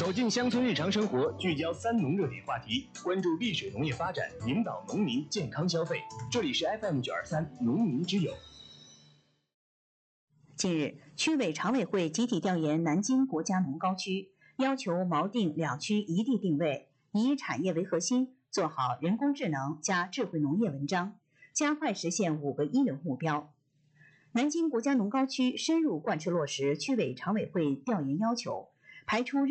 走进乡村日常生活，聚焦三农热点话题，关注丽水农业发展，引导农民健康消费。这里是 FM923农民之友。 近日，区委常委会集体调研南京国家农高区，要求锚定两区一地定位，以产业为核心，做好人工智能加智慧农业文章，加快实现5个1流目标。南京国家农高区深入贯彻落实区委常委会调研要求，排出